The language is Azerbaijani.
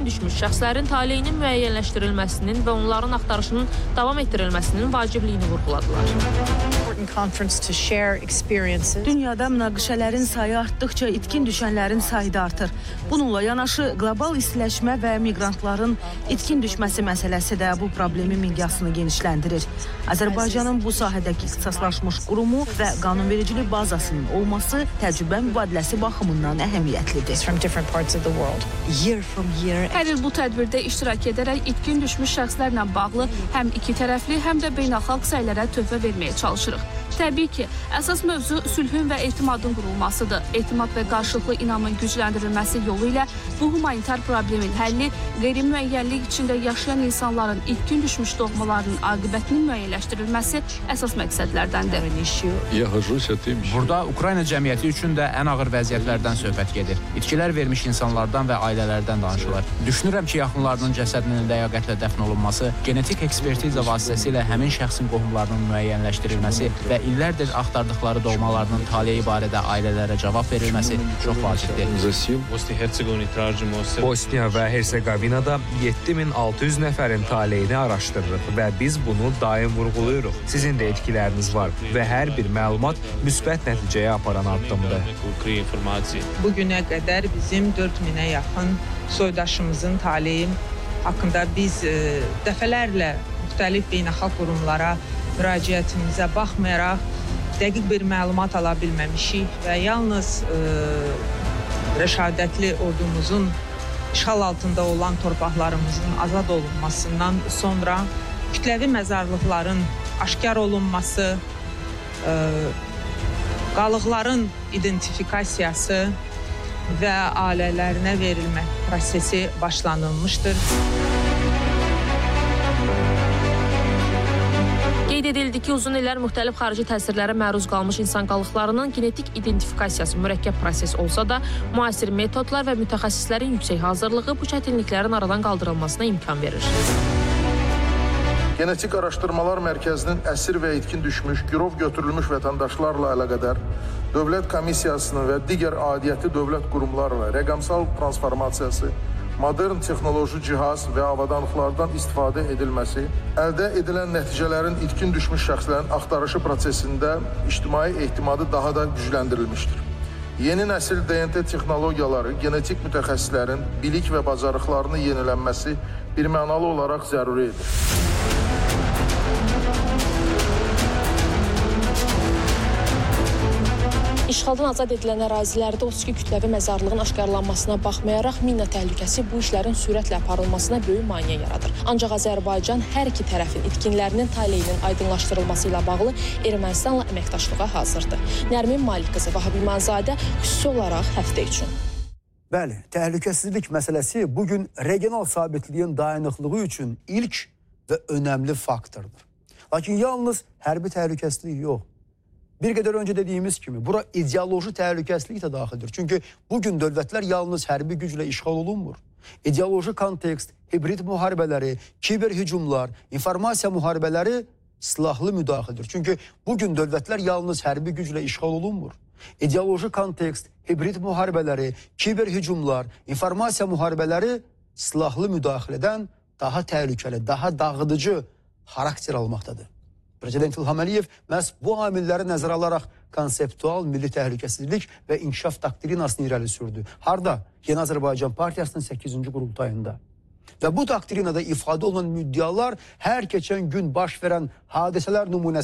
düşmüş şəxslərin taleyinin müəyyənləşdirilməsinin və onların axtarışının davam etdirilməsinin vacibliyini vurğuladılar. Dünyada münaqişələrin sayı artdıkça itkin düşənlərin sayı da artır. Bununla yanaşı qlobal istiləşmə və miqrantların itkin düşməsi məsələsi də bu problemin miqyasını genişləndirir. Azərbaycanın bu sahədəki ixtisaslaşmış qurumu və qanunvericilik bazasının olması təcrübə mübadiləsi baxımından əhəmiyyətlidir. Hər il bu tədbirdə iştirak edərək itkin düşmüş şəxslərlə bağlı həm iki tərəfli, həm də beynəlxalq səylərə töhfə verməyə çalışırıq. Təbii ki, əsas mövzu sülhün və etimadın qurulmasıdır. Etimad və qarşılıqlı inamın gücləndirilməsi yolu ilə bu humanitar problemin həlli, qeyri-müəyyənlik içində yaşayan insanların itkin düşmüş doğmalarının aqibətinin müəyyənləşdirilməsi əsas məqsədlərdəndir. Burada Ukrayna cəmiyyəti üçün də ən ağır vəziyyətlərdən söhbət gedir. İtkilər vermiş insanlardan və ailələrdən danışılır. Düşünürəm ki, yaxınlarının cəsədinin ləyaqətlə dəfn olunması, genetik ekspertiza vasitəsilə həmin şəxsin qohumlarının müəyyənləşdirilməsi və illərdir axtardıqları doğmalarının taleyi barədə ailələrə cavab verilməsi çox vacibdir. Bosniya və Hersegovinada 7600 nəfərin taleyini araşdırırıq və biz bunu daim vurğuluyuruq. Sizin də etkiləriniz var və hər bir məlumat müsbət nəticəyə aparan addımdır. Bugünə qədər bizim 4000-ə yaxın soydaşımızın taleyi haqqında biz dəfələrlə müxtəlif beynəlxalq qurumlara müraciətimizə baxmayaraq dəqiq bir məlumat ala bilməmişik və yalnız rəşadətli ordumuzun işğal altında olan torpaqlarımızın azad olunmasından sonra kütləvi məzarlıqların aşkar olunması, qalıqların identifikasiyası və ailələrinə verilmə prosesi başlanılmışdır. Qeyd edildi ki, uzun illər müxtəlif xarici təsirlərə məruz qalmış insan qalıqlarının genetik identifikasiyası mürəkkəb proses olsa da, müasir metodlar və mütəxəssislərin yüksək hazırlığı bu çətinliklərin aradan qaldırılmasına imkan verir. Genetik Araşdırmalar Mərkəzinin əsir və itkin düşmüş, girov götürülmüş vətəndaşlarla əlaqədar Dövlət Komissiyasının və digər aidiyyəti dövlət qurumlarla rəqəmsal transformasiyası, modern texnoloji cihaz və avadanlıqlardan istifadə edilməsi, əldə edilən nəticələrin itkin düşmüş şəxslərin axtarışı prosesində ictimai ehtimadı daha da gücləndirilmişdir. Yeni nəsil DNT texnologiyaları genetik mütəxəssislərin bilik və bacarıqlarını yenilənməsi birmənalı olaraq zəruridir. İşğaldan azad edilən ərazilərdə 32 kütləvi məzarlığın aşkarlanmasına baxmayaraq mina təhlükəsi bu işlərin sürətlə aparılmasına böyük maneə yaradır. Ancaq Azərbaycan hər iki tərəfin itkinlərinin taleyinin aydınlaşdırılması ilə bağlı Ermənistanla əməkdaşlığa hazırdır. Nərmin Malik qızı, Vahab İmanzadə, xüsusi olaraq həftə üçün. Bəli, təhlükəsizlik məsələsi bugün regional sabitliyin dayanıqlığı üçün ilk və önəmli faktordur. Lakin yalnız hərbi təhlükəsizlik yox. Bir qədər öncə dediyimiz kimi, bura ideoloji təhlükəsizlik də daxildir. Çünki bugün dövlətlər yalnız hərbi güclə işğal olunmur. İdeoloji kontekst, hibrid müharibələri, kiber hücumlar, informasiya müharibələri silahlı müdaxilədir. Çünki bugün dövlətlər yalnız hərbi güclə işğal olunmur. İdeoloji kontekst, hibrid müharibələri, kiber hücumlar, informasiya müharibələri silahlı müdaxilədən daha təhlükəli, daha dağıdıcı xarakter almaqdadır. Prezident İlham Əliyev məhz bu amilləri nəzərə alaraq konseptual milli təhlükəsizlik və inkişaf doktrinasını irəli sürdü. Harda? Yeni Azərbaycan Partiyasının 8-ci qurultayında. Və bu doktrinada ifadə olunan müddialar hər keçən gün baş verən hadisələr nümunəsi